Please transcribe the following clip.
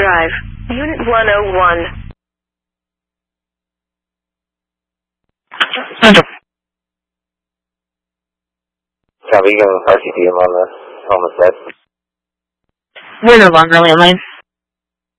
Drive, Unit 101. Copy, you can RCD him on the set. We're no longer landline.